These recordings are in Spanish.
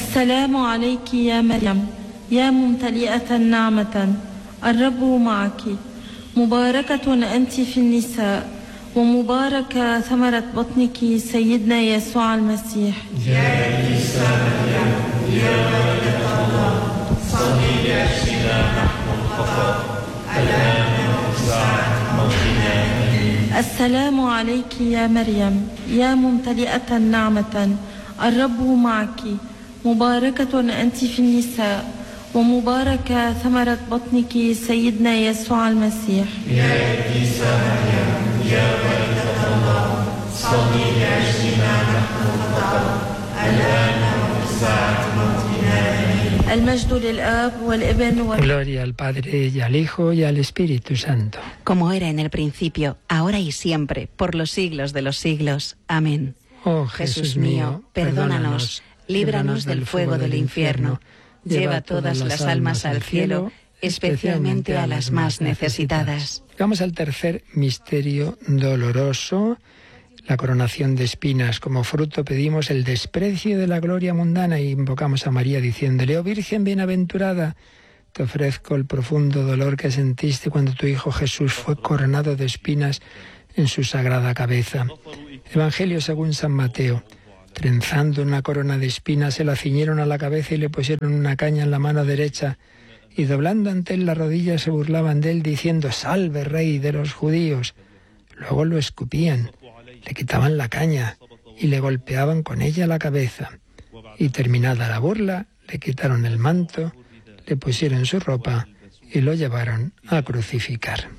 السلام عليك يا مريم يا ممتلئة نعمة الرب معك مباركة أنت في النساء ومبارك ثمرة بطنك سيدنا يسوع المسيح. يا عيسى مريم يا ولد الله صلي لأجلنا نحن الخطاة الآن وساعة موتنا. السلام عليك يا مريم يا ممتلئة نعمة الرب معك مباركة أنت في النساء ومبارك ثمرة بطنك سيدنا يسوع المسيح. يا عيسى مريم يا ولد الله صلي لأجلنا نحن الخطاة الآن وساعة موتنا. المجد للآب والابن Gloria al Padre y al Hijo y al Espíritu Santo. Como era en el principio, ahora y siempre, por los siglos de los siglos. Amén. Oh Jesús mío, perdónanos, líbranos del fuego del infierno, lleva todas las almas al cielo, especialmente a las más necesitadas. Vamos al tercer misterio doloroso, la coronación de espinas. Como fruto pedimos el desprecio de la gloria mundana y invocamos a María diciéndole: oh Virgen bienaventurada, te ofrezco el profundo dolor que sentiste cuando tu Hijo Jesús fue coronado de espinas en su sagrada cabeza. Evangelio según San Mateo. Trenzando una corona de espinas se la ciñeron a la cabeza y le pusieron una caña en la mano derecha, y doblando ante él las rodillas se burlaban de él diciendo: salve Rey de los judíos. Luego lo escupían, le quitaban la caña y le golpeaban con ella la cabeza. Y terminada la burla, le quitaron el manto, le pusieron su ropa y lo llevaron a crucificar.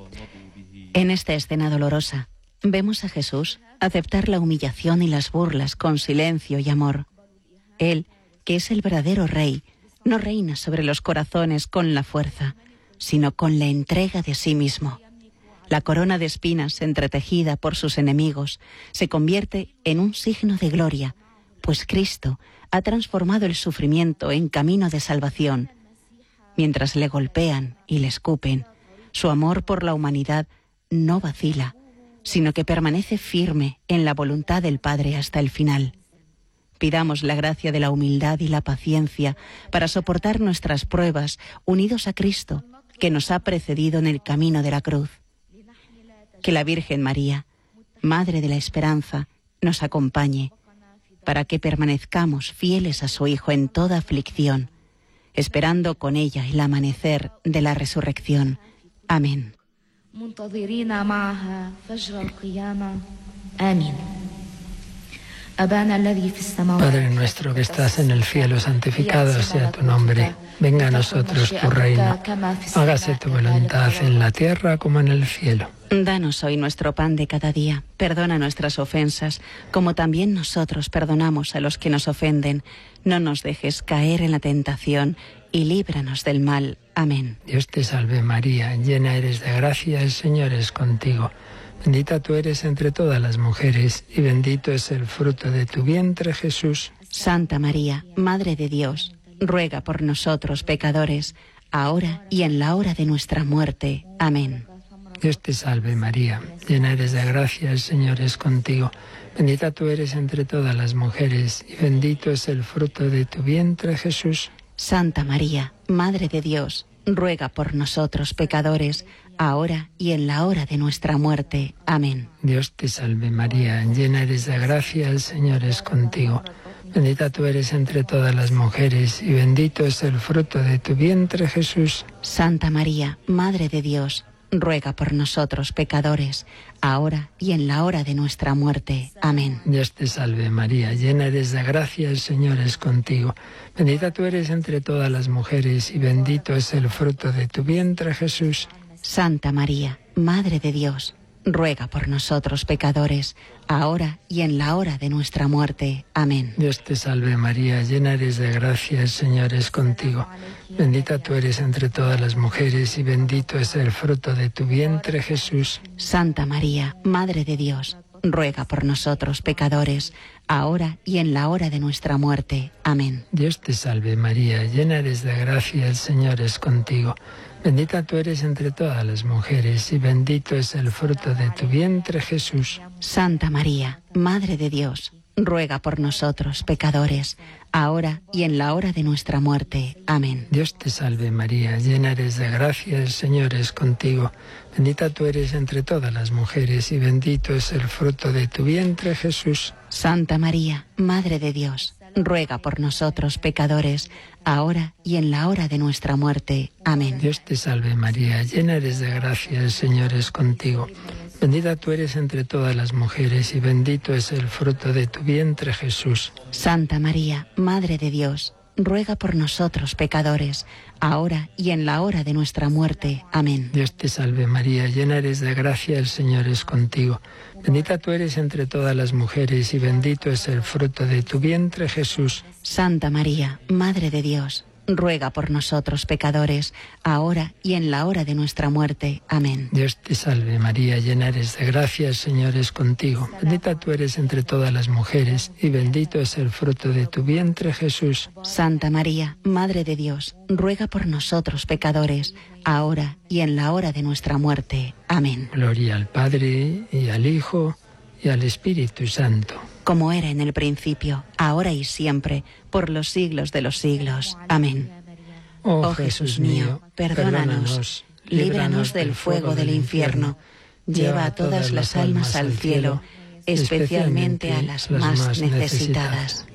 En esta escena dolorosa vemos a Jesús aceptar la humillación y las burlas con silencio y amor. Él, que es el verdadero Rey, no reina sobre los corazones con la fuerza, sino con la entrega de sí mismo. La corona de espinas entretejida por sus enemigos se convierte en un signo de gloria, pues Cristo ha transformado el sufrimiento en camino de salvación. Mientras le golpean y le escupen, su amor por la humanidad no vacila, sino que permanece firme en la voluntad del Padre hasta el final. Pidamos la gracia de la humildad y la paciencia para soportar nuestras pruebas unidos a Cristo, que nos ha precedido en el camino de la cruz. Que la Virgen María, Madre de la Esperanza, nos acompañe para que permanezcamos fieles a su Hijo en toda aflicción, esperando con ella el amanecer de la resurrección. Amén. Padre nuestro que estás en el cielo, santificado sea tu nombre. Venga a nosotros tu reino. Hágase tu voluntad en la tierra como en el cielo. Danos hoy nuestro pan de cada día. Perdona nuestras ofensas, como también nosotros perdonamos a los que nos ofenden. No nos dejes caer en la tentación y líbranos del mal. Amén. Dios te salve María, llena eres de gracia, el Señor es contigo. Bendita tú eres entre todas las mujeres, y bendito es el fruto de tu vientre, Jesús. Santa María, Madre de Dios, ruega por nosotros pecadores, ahora y en la hora de nuestra muerte. Amén. Dios te salve María, llena eres de gracia, el Señor es contigo. Bendita tú eres entre todas las mujeres, y bendito es el fruto de tu vientre, Jesús. Santa María, Madre de Dios, ruega por nosotros pecadores, ahora y en la hora de nuestra muerte. Amén. Dios te salve María, llena eres de gracia, el Señor es contigo. Bendita tú eres entre todas las mujeres, y bendito es el fruto de tu vientre, Jesús. Santa María, Madre de Dios, ruega por nosotros pecadores, ahora y en la hora de nuestra muerte. Amén. Dios te salve María, llena eres de gracia, el Señor es contigo. Bendita tú eres entre todas las mujeres, y bendito es el fruto de tu vientre, Jesús. Santa María, Madre de Dios, ruega por nosotros pecadores, ahora y en la hora de nuestra muerte. Amén. Dios te salve María, llena eres de gracia, el Señor es contigo. Bendita tú eres entre todas las mujeres, y bendito es el fruto de tu vientre, Jesús. Santa María, Madre de Dios, ruega por nosotros pecadores, ahora y en la hora de nuestra muerte. Amén. Dios te salve María, llena eres de gracia, el Señor es contigo. Bendita tú eres entre todas las mujeres, y bendito es el fruto de tu vientre, Jesús. Santa María, Madre de Dios, ruega por nosotros pecadores, ahora y en la hora de nuestra muerte. Amén. Dios te salve María, llena eres de gracia, el Señor es contigo. Bendita tú eres entre todas las mujeres y bendito es el fruto de tu vientre, Jesús. Santa María, Madre de Dios, ruega por nosotros pecadores, ahora y en la hora de nuestra muerte. Amén. Dios te salve María, llena eres de gracia, el Señor es contigo. Bendita tú eres entre todas las mujeres y bendito es el fruto de tu vientre, Jesús. Santa María, Madre de Dios, ruega por nosotros pecadores, ahora y en la hora de nuestra muerte. Amén. Dios te salve María, llena eres de gracia, el Señor es contigo. Bendita tú eres entre todas las mujeres y bendito es el fruto de tu vientre, Jesús. Santa María, Madre de Dios, ruega por nosotros pecadores, ahora y en la hora de nuestra muerte. Amén. Dios te salve María, llena eres de gracia, el Señor es contigo. Bendita tú eres entre todas las mujeres y bendito es el fruto de tu vientre, Jesús. Santa María, Madre de Dios, ruega por nosotros pecadores, ahora y en la hora de nuestra muerte. Amén. Gloria al Padre y al Hijo y al Espíritu Santo. Como era en el principio, ahora y siempre, por los siglos de los siglos. Amén. Oh Jesús mío, perdónanos, líbranos del fuego del infierno, lleva a todas las almas al cielo, especialmente a las más necesitadas.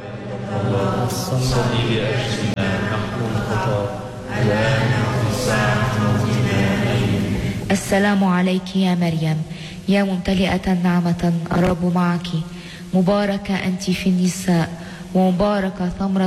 السلام عليك يا مريم يا ممتلئة نعمة الرب معك مباركة أنت في النساء ومباركة ثمرة